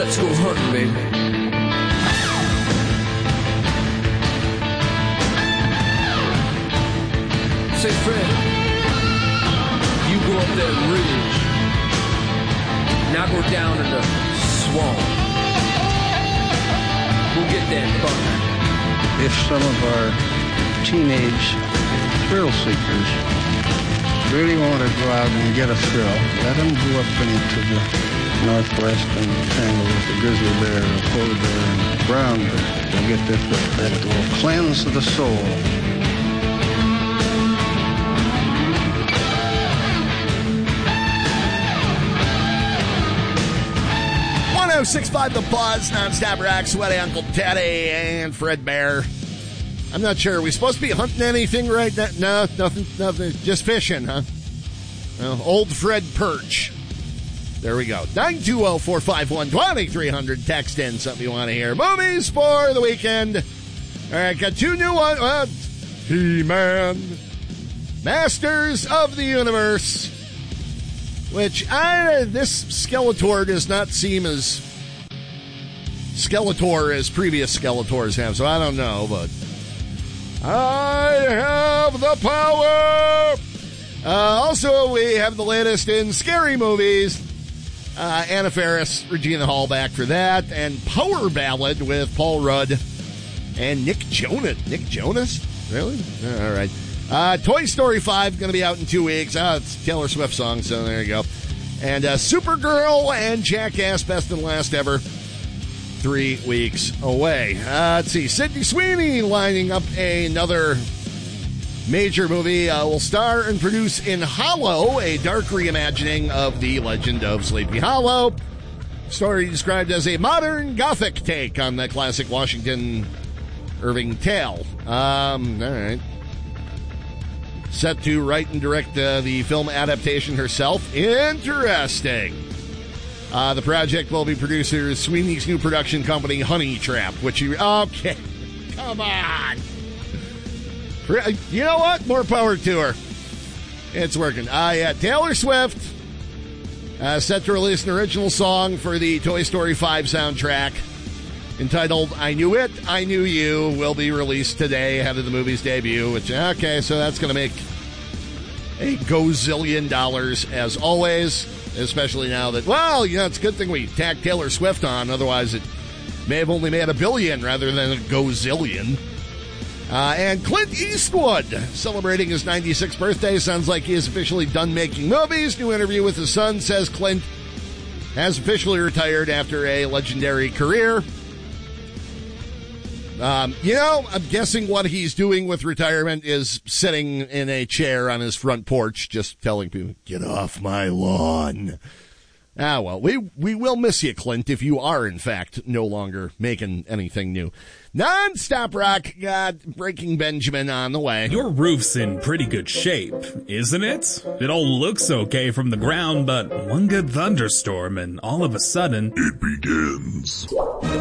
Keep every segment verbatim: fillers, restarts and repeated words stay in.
Let's go hunting, baby. Say, Fred, you go up that ridge, and I go down in the swamp. We'll get that buck. If some of our teenage thrill seekers really want to go out and get a thrill, let them go up into the northwest and tangle with the grizzly bear, the polar bear, and the brown bear. They'll get this that it will cleanse the soul. one oh six point five The Buzz, nonstop rock, Sweaty Uncle Teddy, and Fred Bear. I'm not sure. Are we supposed to be hunting anything right now? No, nothing, nothing. Just fishing, huh? Well, old Fred Perch. There we go. nine two zero, four five one, two three zero zero. Text in something you want to hear. Movies for the weekend. All right, got two new ones. Uh, He-Man. Masters of the Universe. Which, I, this Skeletor does not seem as Skeletor as previous Skeletors have, so I don't know, but I have the power! Uh, also, we have the latest in scary movies. Uh, Anna Faris, Regina Hall back for that, and Power Ballad with Paul Rudd and Nick Jonas. Nick Jonas? Really? All right. Uh, Toy Story five going to be out in two weeks. Oh, it's a Taylor Swift song, so there you go. And uh, Supergirl and Jackass Best and Last Ever, three weeks away. Uh, let's see. Sydney Sweeney lining up another major movie. Uh, will star and produce in Hollow, a dark reimagining of the legend of Sleepy Hollow. Story described as a modern Gothic take on the classic Washington Irving tale. Um, all right. Set to write and direct uh, the film adaptation herself. Interesting. Uh, the project will be producer Sweeney's new production company, Honey Trap, which you... Okay. Come on. You know what? More power to her. It's working. Uh, yeah, Taylor Swift uh, set to release an original song for the Toy Story five soundtrack entitled I Knew It, I Knew You, will be released today ahead of the movie's debut, which, okay, so that's going to make a gazillion dollars as always, especially now that, well, you know, it's a good thing we tacked Taylor Swift on, otherwise it may have only made a billion rather than a gazillion. Uh, and Clint Eastwood, celebrating his ninety-sixth birthday, sounds like he is officially done making movies. New interview with his son says Clint has officially retired after a legendary career. Um, you know, I'm guessing what he's doing with retirement is sitting in a chair on his front porch, just telling people, get off my lawn. Ah, well, we, we will miss you, Clint, if you are, in fact, no longer making anything new. Non-stop rock, got Breaking Benjamin on the way. Your roof's in pretty good shape, isn't it? It all looks okay from the ground, but one good thunderstorm and all of a sudden, it begins.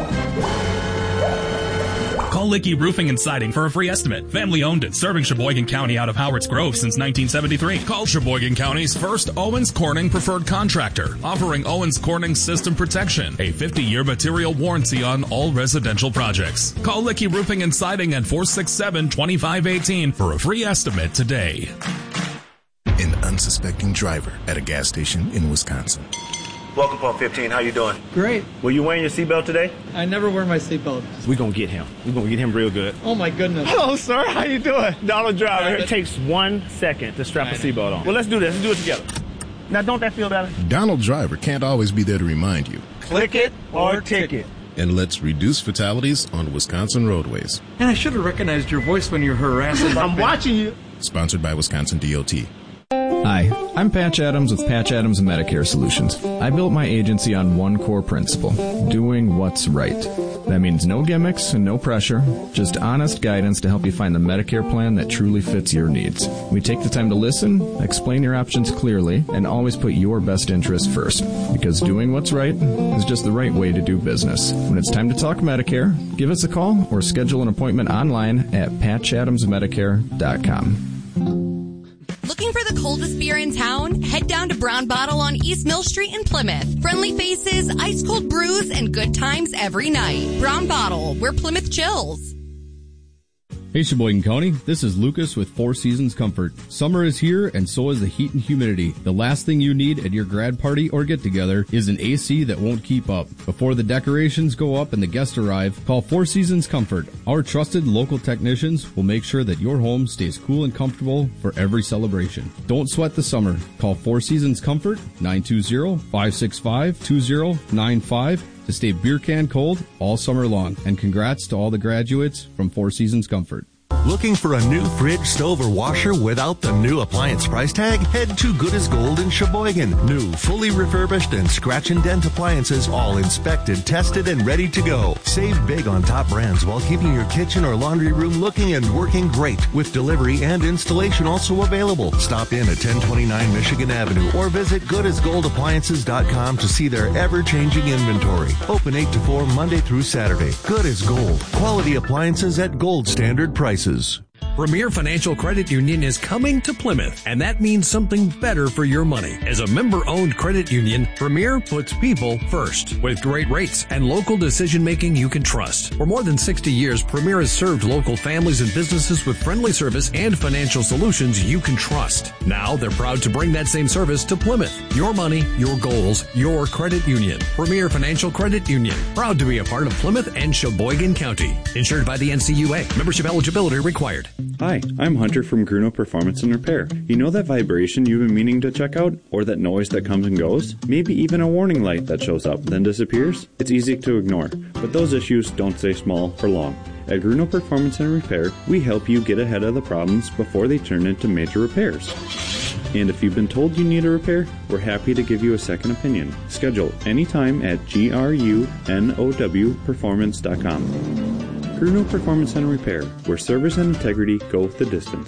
Call Licky Roofing and Siding for a free estimate. Family owned and serving Sheboygan County out of Howard's Grove since nineteen seventy-three. Call Sheboygan County's first Owens Corning preferred contractor, offering Owens Corning System Protection, a fifty-year material warranty on all residential projects. Call Licky Roofing and Siding at four six seven, two five one eight for a free estimate today. An unsuspecting driver at a gas station in Wisconsin. Welcome, Pump fifteen. How you doing? Great. Were you wearing your seatbelt today? I never wear my seatbelt. We're going to get him. We're going to get him real good. Oh, my goodness. Hello, sir. How you doing? Donald Driver. It takes one second to strap a seatbelt on. Well, let's do this. Let's do it together. Now, don't that feel better? Donald Driver can't always be there to remind you. Click it or ticket. And let's reduce fatalities on Wisconsin roadways. And I should have recognized your voice when you're harassing. I'm watching you. Sponsored by Wisconsin D O T. Hi, I'm Patch Adams with Patch Adams Medicare Solutions. I built my agency on one core principle, doing what's right. That means no gimmicks and no pressure, just honest guidance to help you find the Medicare plan that truly fits your needs. We take the time to listen, explain your options clearly, and always put your best interest first. Because doing what's right is just the right way to do business. When it's time to talk Medicare, give us a call or schedule an appointment online at patch adams medicare dot com. Looking for the coldest beer in town? Head down to Brown Bottle on East Mill Street in Plymouth. Friendly faces, ice cold brews, and good times every night. Brown Bottle, where Plymouth chills. Hey Sheboygan County, this is Lucas with Four Seasons Comfort. Summer is here and so is the heat and humidity. The last thing you need at your grad party or get together is an A C that won't keep up. Before the decorations go up and the guests arrive, call Four Seasons Comfort. Our trusted local technicians will make sure that your home stays cool and comfortable for every celebration. Don't sweat the summer. Call Four Seasons Comfort, nine two zero, five six five, two zero nine five to stay beer can cold all summer long. And congrats to all the graduates from Four Seasons Comfort. Looking for a new fridge, stove, or washer without the new appliance price tag? Head to Good as Gold in Sheboygan. New, fully refurbished, and scratch and dent appliances, all inspected, tested, and ready to go. Save big on top brands while keeping your kitchen or laundry room looking and working great, with delivery and installation also available. Stop in at ten twenty-nine Michigan Avenue or visit good as gold appliances dot com to see their ever-changing inventory. Open eight to four Monday through Saturday. Good as Gold. Quality appliances at gold standard prices. Premier Financial Credit Union is coming to Plymouth, and that means something better for your money. As a member-owned credit union, Premier puts people first, with great rates and local decision-making you can trust. For more than sixty years, Premier has served local families and businesses with friendly service and financial solutions you can trust. Now, they're proud to bring that same service to Plymouth. Your money, your goals, your credit union. Premier Financial Credit Union, proud to be a part of Plymouth and Sheboygan County. Insured by the N C U A. Membership eligibility required. Hi, I'm Hunter from Gruno Performance and Repair. You know that vibration you've been meaning to check out? Or that noise that comes and goes? Maybe even a warning light that shows up, then disappears? It's easy to ignore, but those issues don't stay small for long. At Gruno Performance and Repair, we help you get ahead of the problems before they turn into major repairs. And if you've been told you need a repair, we're happy to give you a second opinion. Schedule anytime at G R U N O W performance dot com. Gruno Performance and Repair, where service and integrity go the distance.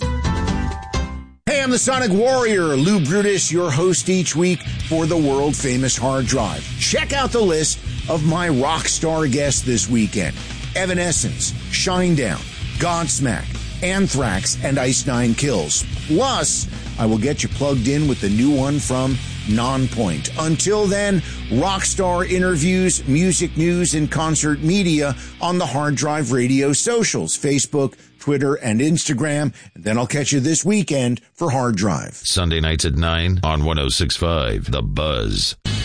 Hey, I'm the Sonic Warrior, Lou Brutus, your host each week for the world-famous Hard Drive. Check out the list of my rock star guests this weekend. Evanescence, Shinedown, Godsmack, Anthrax, and Ice Nine Kills. Plus, I will get you plugged in with the new one from Nonpoint. Until then, rockstar interviews, music news, and concert media on the Hard Drive Radio socials, Facebook, Twitter, and Instagram. And then I'll catch you this weekend for Hard Drive. Sunday nights at nine on one oh six point five The Buzz.